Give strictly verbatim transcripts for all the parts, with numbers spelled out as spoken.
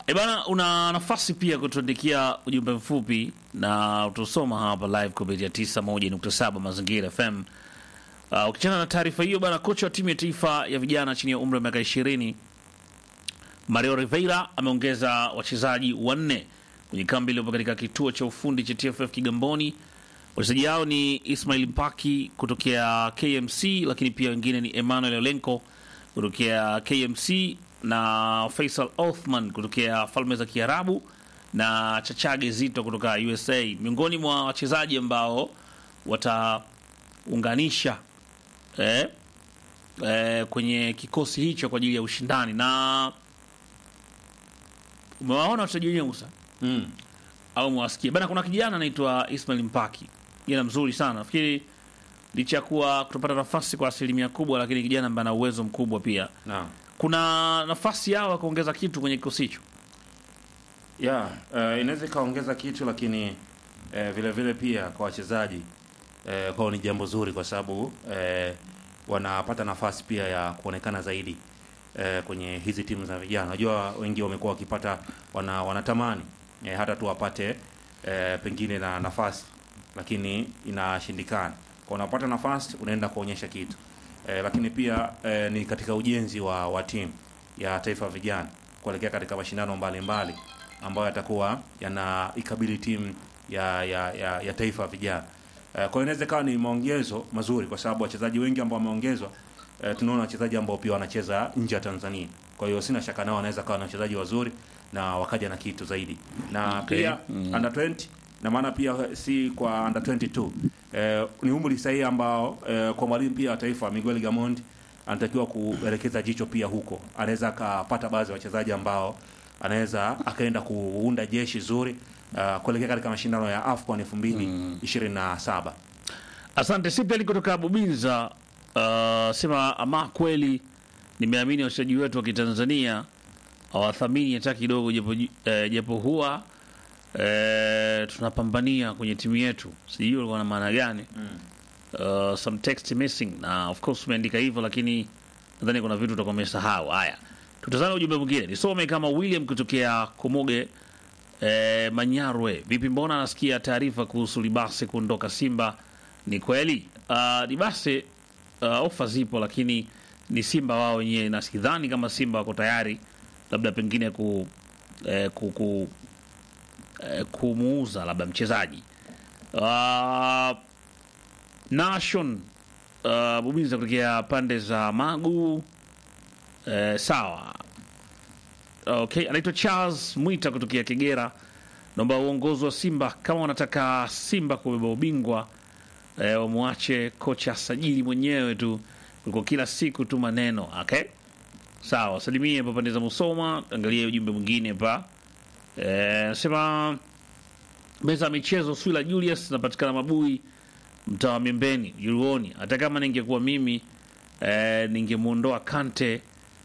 E bana, una nafasi pia kutuandikia ujumbe mfupi na utusoma hapa live kupitia tisa moja nukta saba Mazingira F M. Uh, ukichana na taarifa hiyo bana, kocha wa timu ya taifa ya vijana chini ya umri wa miaka ishirini Mario Rivera ameongeza wachezaji wanne kwenye kambi iliyopo katika kituo cha ufundi cha T F F Kigamboni. Wachezaji hao ni Ismail Mpaki kutokea K M C, lakini pia wengine ni Emmanuel Olenko kutokea K M C na Faisal Othman kutokea Falme za Kiarabu na Chachage Zito kutoka U S A, miongoni mwa wachezaji ambao wataunganisha eh, eh, kwenye kikosi hicho kwa ajili ya ushindani. Na umewaona wachezaji wenyewe Musa? Mm. Au mwasikie bana, kuna kijana anaitwa Ismail Mpaki, kijana mzuri sana. Nafikiri licha ya kuwa kutopata nafasi kwa asilimia kubwa, lakini kijana ambaye ana uwezo mkubwa pia. Naam. Kuna nafasi yao ya kuongeza kitu kwenye kikosi hicho. Yeah, uh, inaweza ikaongeza kitu, lakini uh, vile vile pia kwa wachezaji uh, kwao ni jambo zuri, kwa sababu uh, wanapata nafasi pia ya kuonekana zaidi uh, kwenye hizi timu za vijana. Unajua wengi wamekuwa wakipata wana, wanatamani uh, hata tu wapate uh, pengine na nafasi, lakini inashindikana. Kwa unapata nafasi unaenda kuonyesha kitu. Eh, lakini pia eh, ni katika ujenzi wa, wa timu ya taifa ya vijana kuelekea katika mashindano mbalimbali ambayo yatakuwa yanaikabili timu ya, ya, ya, ya taifa ya vijana. Eh, kwa hiyo inaweza kawa ni maongezo mazuri, kwa sababu wachezaji wengi ambao wameongezwa eh, tunaona wachezaji ambao pia wanacheza nje ya Tanzania. Kwa hiyo sina shaka nao wanaweza kawa na wachezaji wazuri na wakaja na kitu zaidi. Na Okay. pia mm. under twenty na maana pia si kwa under twenty-two. Eh, ni umri sahihi ambao eh, kwa mwalimu pia wa taifa Miguel Gamondi anatakiwa kuelekeza jicho pia huko. Anaweza akapata baadhi ya wachezaji ambao anaweza akaenda kuunda jeshi zuri uh, kuelekea katika mashindano ya AFCON elfu mbili ishirini na saba. Asante Sipeli kutoka Bubinza. Uh, sema ama kweli nimeamini wachezaji wetu wa Kitanzania hawathamini hata kidogo, japo eh, japo huwa eh, tunapambania kwenye timu yetu. Sijui ulikuwa na maana gani? Mm. Uh, some text missing, na of course umeandika hivyo, lakini nadhani kuna vitu utakuwa umesahau. Haya, tutazame ujumbe mwingine. Nisome kama William kutokea Komoge eh, Manyarwe. Vipi, mbona nasikia taarifa kuhusu Libase kuondoka Simba? Ni kweli? Uh, Libase uh, ofa zipo, lakini ni Simba wao wenyewe, na sidhani kama Simba wako tayari labda pengine ku, eh, ku, ku eh, kumuuza labda mchezaji. Uh, Nation uh, Bubinza kutokea pande za Magu. Eh, sawa. Okay, anaitwa Charles Mwita kutokea Kigera. Naomba uongozi wa Simba kama wanataka Simba kubeba ubingwa, eh, wamwache kocha sajili mwenyewe tu kuliko kila siku tu maneno. Okay? Sawa, salimie hapa pande za Musoma. Angalia ujumbe mwingine hapa. Eh, sema meza ya michezo Swila Julius napatikana Mabui, mtaa wa Miembeni, Juruoni. Hata kama ningekuwa mimi eh, ningemuondoa Kante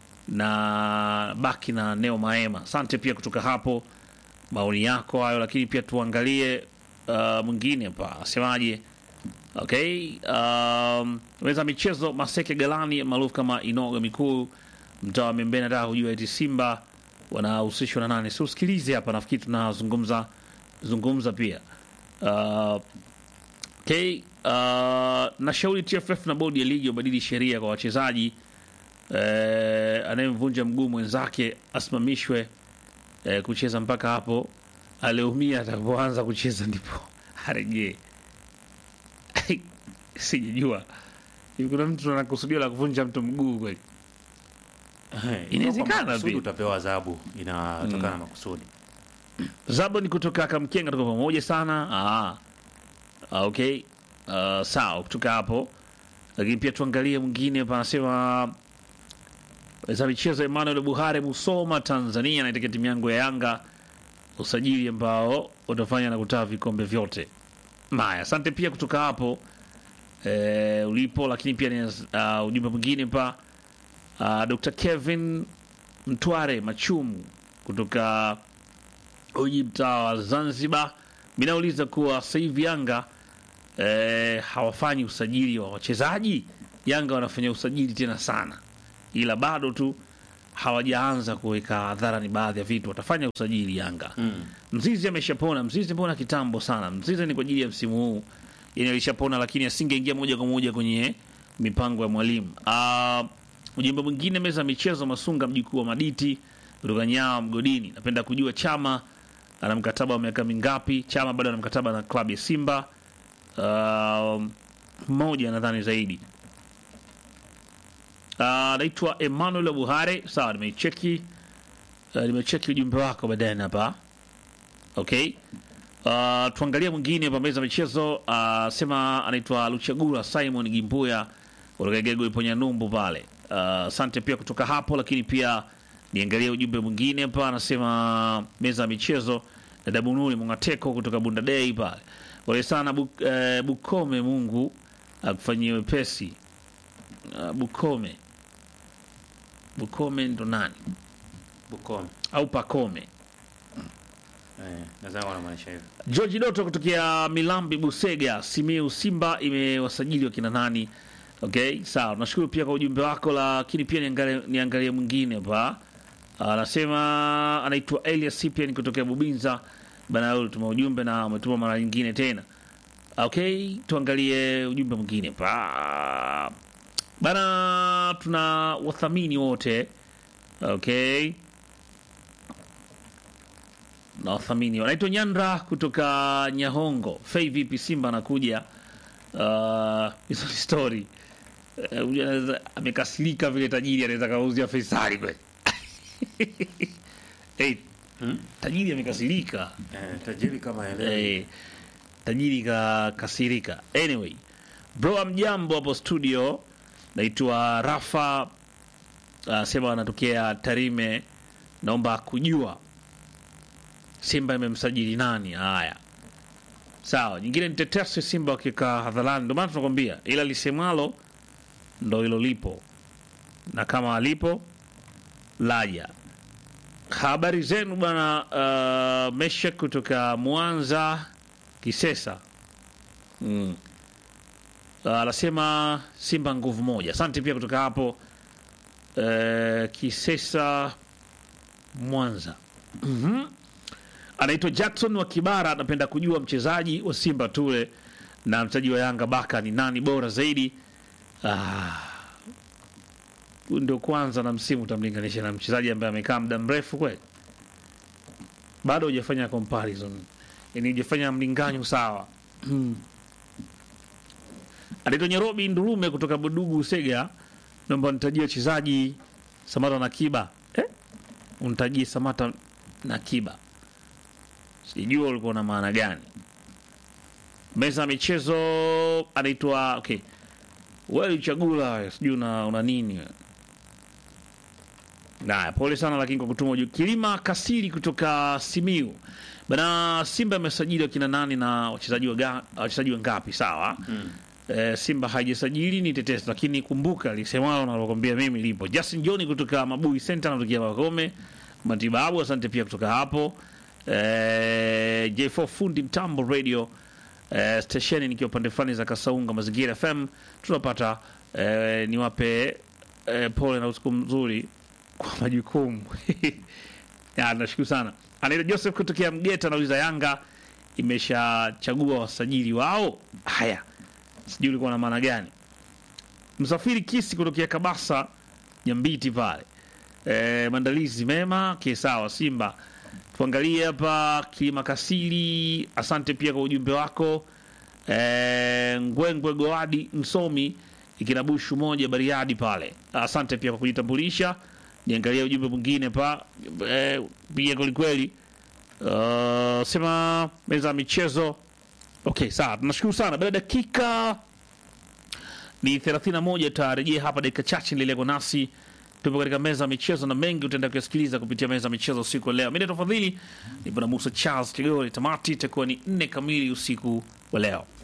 na baki na Neo Maema. Asante pia kutoka hapo, maoni yako hayo, lakini pia tuangalie uh, mwingine hapa asemaje. Okay, um, meza michezo Maseke Galani maarufu kama Inoga Mikuu, mtaa wa Miembeni. Nataka kujua eti Simba wanahusishwa na nani? Si usikilize hapa, nafikiri tunazungumza zungumza pia. Uh, okay, uh, nashauri T F F na bodi ya ligi wabadili sheria kwa wachezaji. Eh, anayemvunja mguu mwenzake asimamishwe eh, kucheza mpaka hapo aliumia, atakapoanza kucheza ndipo arejee. Sijajua hivi kuna mtu anakusudia la kuvunja mtu mguu kweli? Inawezekana pia utapewa adhabu inatokana na makusudi. Zabo ni kutoka Kamkenga, tuko pamoja sana. Ah. Okay. Uh, sawa kutoka hapo. Lakini pia tuangalie mwingine hapa, anasema za michezo Emmanuel Buhare Musoma Tanzania, na timu yangu ya Yanga usajili ambao utafanya na kutaa vikombe vyote. Maya, asante pia kutoka hapo eh, ulipo. Lakini pia ni uh, ujumbe mwingine hapa uh, Doctor Kevin Mtware Machumu kutoka uji mtaa wa Zanzibar. Mimi nauliza kuwa sasa hivi Yanga eh, hawafanyi usajili wa wachezaji. Yanga wanafanya usajili tena sana, ila bado tu hawajaanza kuweka hadharani baadhi ya vitu, watafanya usajili Yanga. Mm. Mzizi ameshapona. Mzizi mbona kitambo sana. Mzizi ni kwa ajili ya msimu huu. Yeye alishapona, lakini asingeingia moja kwa moja kwenye mipango ya mwalimu. Ah, ujumbe mwingine, meza ya michezo, Masunga mjukuu wa Maditi kutoka Nyao Mgodini. Napenda kujua Chama ana mkataba wa miaka mingapi? Chama bado ana mkataba na klabu ya Simba. Ah, mmoja nadhani zaidi. Ah, naitwa Emmanuel Buhare. Sawa, nimecheki. Uh, nimecheki ujumbe wako baadaye hapa. Okay. Uh, tuangalie mwingine hapa meza michezo. Uh, sema anaitwa Luchagura Simon Gimbuya kutoka Gego Iponya Numbu pale. Uh, asante pia kutoka hapo, lakini pia niangalie ujumbe mwingine hapa, anasema meza michezo na Dabunuli Mungateko kutoka Bunda Day pale. Wale sana bu, uh, Bukome, Mungu akufanyie wepesi. Uh, Bukome. Bukome ndo nani? Bukome Au Pakome. eh, nadhani wanamaanisha hivyo. George Doto kutokea Milambi Busega, Simiu Simba imewasajili wakina nani? Okay, sawa. Nashukuru pia kwa ujumbe wako, lakini pia niangalie niangalie mwingine hapa. Anasema anaitwa Elias Cyprian kutokea Bubinza. Bana, yule tuma ujumbe na umetuma mara nyingine tena. Okay, tuangalie ujumbe mwingine hapa. Bana, tuna wathamini wote. Okay. Na wathamini wanaitwa Nyandra kutoka Nyahongo. Fei vipi Simba anakuja? Uh, hizo ni story. Uh, amekasirika vile tajiri anaweza kauzia Faisali kweli. Hey, Hmm? tajiri amekasirika. Eh, tajiri kama elewa. Hey, tajiri ka kasirika. Anyway, bro amjambo hapo studio. Naitwa Rafa. Uh, sema anatokea Tarime. Naomba kujua Simba imemsajili nani? Haya. Sawa, nyingine ni tetesi Simba wakika hadharani. Ndio maana tunakwambia ila lisemalo ndo hilo lipo. Na kama alipo laja. Habari zenu bwana. Uh, Meshek kutoka Mwanza Kisesa. Mm. Anasema uh, Simba nguvu moja. Asante pia kutoka hapo uh, Kisesa Mwanza. Mhm. Anaitwa Jackson wa Kibara, anapenda kujua mchezaji wa Simba Tule na mchezaji wa Yanga Baka ni nani bora zaidi? Ah. Ndio kwanza na msimu utamlinganisha na mchezaji ambaye amekaa muda mrefu kweli? Bado hujafanya comparison. Yaani hujafanya mlinganyo sawa. Hmm. Anaitwa Nyerobi Ndurume kutoka Budugu Usega. Naomba nitajie wachezaji Samata na Kiba. Eh? Unitajie Samata na Kiba. Sijui ulikuwa na maana gani. Meza michezo anaitwa okay. Wewe uchagula sijui una, una nini. Na pole sana lakini kwa kutuma ujumbe. Kilima Kasiri kutoka Simiu. Bana, Simba imesajili kina nani na wachezaji wa wachezaji wangapi? Sawa. Hmm. E, Simba haijasajili ni tetesi, lakini kumbuka lisemalo na nakwambia mimi lipo. Justin John kutoka Mabui Center anatokea Makome. Matibabu, asante pia kutoka hapo. E, J four Fundi Mtambo Radio e, station nikiwa pande fulani za Kasaunga Mazingira F M tunapata e, niwape e, pole na usiku mzuri kwa majukumu. Ya, nashukuru sana. Anaitwa Joseph kutokea Mgeta anauliza Yanga imeshachagua wasajili wao. Haya. Sijui ulikuwa na maana gani. Msafiri Kisi kutokea Kabasa Nyambiti pale. E, maandalizi mema kisawa Simba. Tuangalie hapa Kilima Kasili, asante pia kwa ujumbe wako. E, Ngwengwe Goadi Msomi Ikinabushu moja Bariadi pale. Asante pia kwa kujitambulisha. Niangalia ujumbe mwingine pa e, pia kweli kweli. Uh, sema meza michezo. Okay, sawa. Tunashukuru sana. Baada dakika ni thelathini na moja tutarejea hapa dakika chache nilileko nasi. Tupo katika meza michezo na mengi utaenda kusikiliza kupitia meza michezo usiku wa leo. Mimi tafadhali ni Bwana Musa Charles Kigori, tamati itakuwa ni nne kamili usiku wa leo.